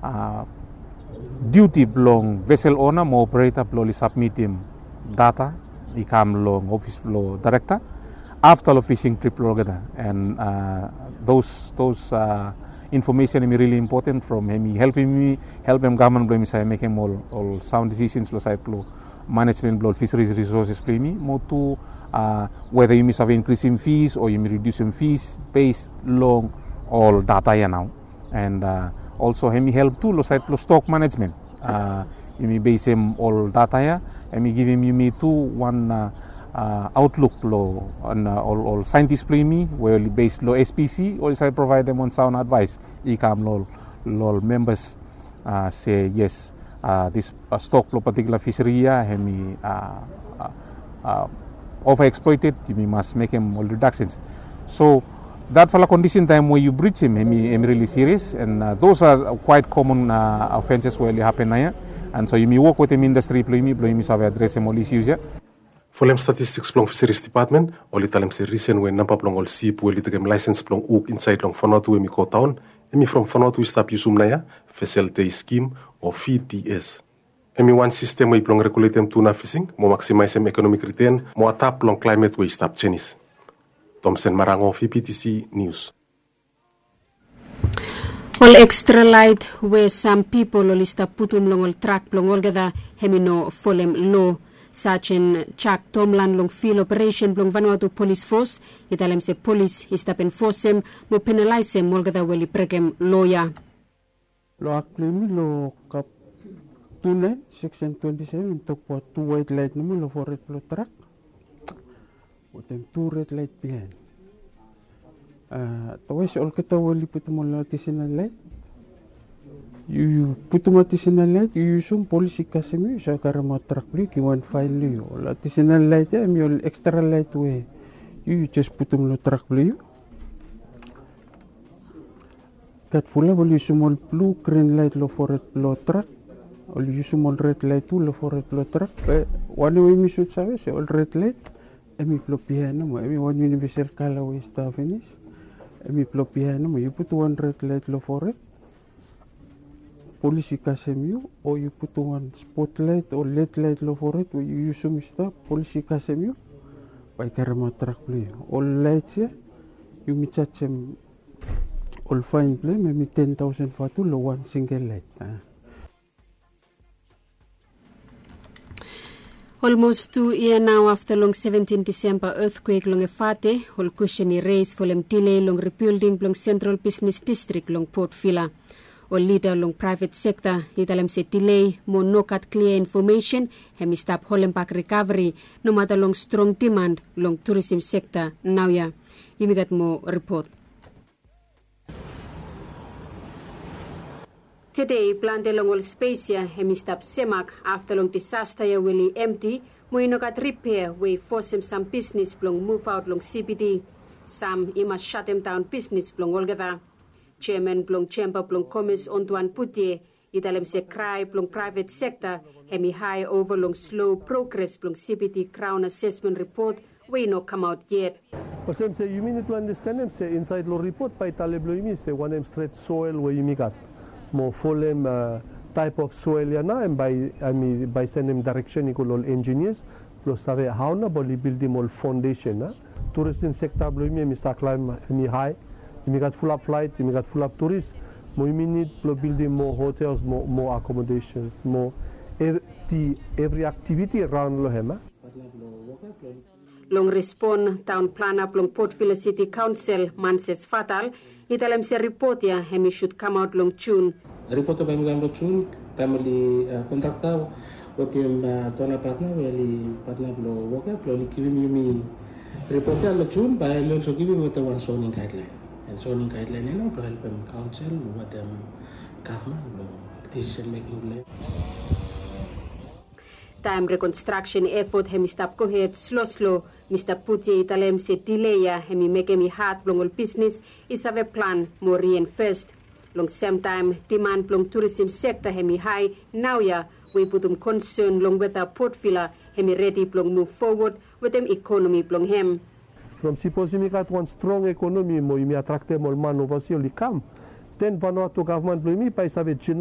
duty belong vessel owner mo operator belong submit him data ikam long office below director after the fishing trip logada and those information is really important from him helping me help him government blame say making all sound decisions lo side blow management blow fisheries resources play me more to whether you miss have increasing fees or you may reducing fees based long all data ya now and also him help too lo side blow stock management you may base him all data ya and me give him you me too one outlook law on all scientists play me where based law SPC or I provide them on sound advice ICAM law members say yes this stock law particular fishery hemi overexploited you must make him all reductions so that for the condition time where you breach him hemi really serious and those are quite common offenses where they happen here and so you may work with him industry play me have address all issues here. Folem statistics plong fisheries department oli talem se recent when nampa plong ol sip weli tegem license plong uk inside long fanatu emi ko town emi from fanatu stop yusum na ya facility scheme or FTS emi one system we plong regulate em tuna fishing mo maximize em economic return mo atap plong climate we stop chenis Thompson Marango PTC news. All extra light where some people olista putum long ol track plong ol gada hemino folem law Sergeant Chuck Tomlan long field operation long Vanuatu police force italem se police istap enforce em mo penalize em molgada weli pregem lawyer lo aklimi lo kap tune section 27 to po two white light no lo for red track two red light behind tawes all kata weli putumol artisanal light you put artisanal light you use policy kasemi sa karama track break you want file you artisanal light ya mi extra light way you just put lo track blue kat fula will use small blue green light lo for it lo track or use small red light to lo for it lo track one way mi should say all red light emi plo piano mo emi one universal color way stuff finish emi plo piano mo you put one red light lo for it policy kasemu or you put one spotlight or LED light lo for it where you use some stuff policy kasemu by karama track play all lights you me charge them all fine play maybe 10,000 for to lo one single light Almost 2 years now after long 17 December earthquake long Efate, whole question raised for them delay long rebuilding long Central Business District long Port Vila. Or leader long private sector, italem se delay mo no cut clear information, hemi stop holding back recovery, no matter long strong demand long tourism sector now ya. You got more report. Today, plan de long all space ya, hemi stop semak after long disaster ya will empty, mo inogat repair way force him some business long move out long CBD. Some ima shut them down business long olgada. Chairman Blong Chamber Blong Commerce Ontuan Putie, italem se cry Blong private sector, hemi high over long slow progress Blong CBD Crown Assessment Report, we no come out yet. Because say you need to understand them say inside law report by Taleblo you say one straight soil where you got more full type of soil yana and by sending direction equal all engineers plus have how na boli building all foundation tourism sector blo mi Mr. Climb mi high. You got full up flight, you got full up tourists. We need to building more hotels, more accommodations, more every activity around Lohema. Long respond town planner long Port Vila City Council Manses Fatal. Italem se report ya hemi should come out long June. Report by Mugambo June, family contractor, what him tona partner, weli partner below worker, ploni giving me report ya June by also giving with the one zoning guideline. And zoning guideline to help them council with them government decision making. Time reconstruction effort hemi stop go ahead slow Mr. Putie italem se delay ya hemi make me hard long all business is have a plan more reinvest. Long same time demand long tourism sector hemi high now ya we put them concern long whether Port Vila hemi ready long move forward with them economy long hem. From suppose you got one strong economy, you may attract them all man overseas, only come. Then Vanuatu government, by